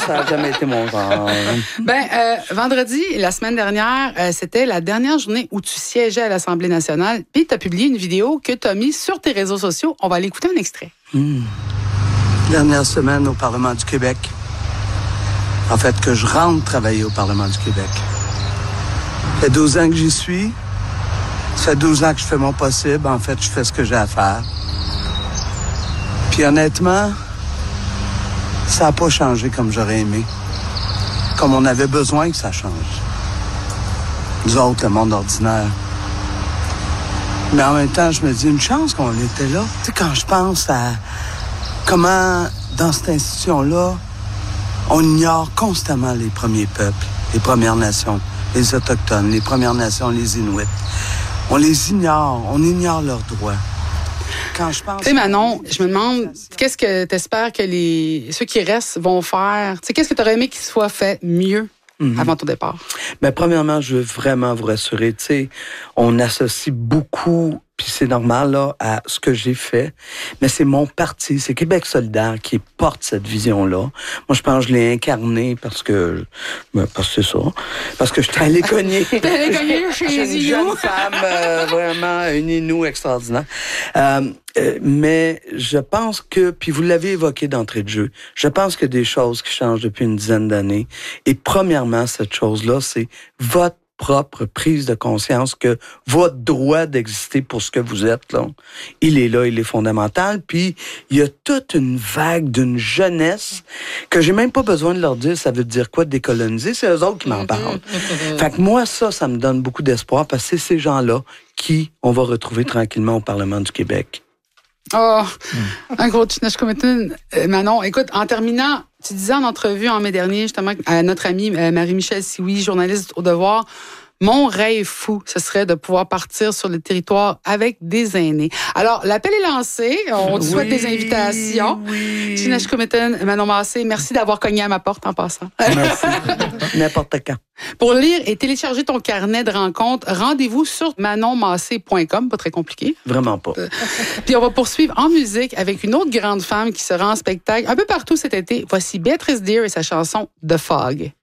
ça n'a jamais été mon genre. Vendredi, la semaine dernière, c'était la dernière journée où tu siégeais à l'Assemblée nationale. Puis tu as publié une vidéo que tu as mise sur tes réseaux sociaux. On va aller écouter un extrait. Dernière semaine au Parlement du Québec. En fait, que je rentre travailler au Parlement du Québec. Ça fait 12 ans que j'y suis. Ça fait 12 ans que je fais mon possible. En fait, je fais ce que j'ai à faire. Puis honnêtement, ça n'a pas changé comme j'aurais aimé. Comme on avait besoin que ça change. Nous autres, le monde ordinaire. Mais en même temps, je me dis, une chance qu'on était là. Tu sais, quand je pense à comment, dans cette institution-là, on ignore constamment les premiers peuples, les Premières Nations, les Autochtones, les Premières Nations, les Inuits. On les ignore, on ignore leurs droits. Quand je pense... Tu sais, Manon, je me demande, qu'est-ce que tu espères que ceux qui restent vont faire? Tu sais, qu'est-ce que tu aurais aimé qu'il soit fait mieux avant ton départ? Ben, premièrement, je veux vraiment vous rassurer. Tu sais, on associe beaucoup, puis c'est normal, là, à ce que j'ai fait. Mais c'est mon parti, c'est Québec solidaire qui porte cette vision-là. Moi, je pense que je l'ai incarné parce que c'est ça. Parce que je suis allé cogner. T'es allé cogner chez une jeune femme, vraiment, une Inou extraordinaire. Mais je pense que, puis vous l'avez évoqué d'entrée de jeu, je pense qu'il y a des choses qui changent depuis une dizaine d'années. Et premièrement, cette chose-là, c'est votre propre prise de conscience que votre droit d'exister pour ce que vous êtes, là, il est fondamental. Puis, il y a toute une vague d'une jeunesse que j'ai même pas besoin de leur dire ça veut dire quoi de décoloniser, c'est eux autres qui m'en parlent. Fait que moi, ça me donne beaucoup d'espoir parce que c'est ces gens-là qui on va retrouver tranquillement au Parlement du Québec. Oh, un gros Chinachkometin. Manon, écoute, en terminant, tu disais en entrevue en mai dernier, justement, à notre amie Marie-Michel Sioui, journaliste au Devoir, mon rêve fou, ce serait de pouvoir partir sur le territoire avec des aînés. Alors, l'appel est lancé. On te souhaite des invitations. Oui. Chinachkometin, Manon Massé, merci d'avoir cogné à ma porte en passant. Merci. N'importe quand. Pour lire et télécharger ton carnet de rencontres, rendez-vous sur manonmassé.com. Pas très compliqué. Vraiment pas. Puis on va poursuivre en musique avec une autre grande femme qui sera en spectacle un peu partout cet été. Voici Béatrice Deer et sa chanson The Fog.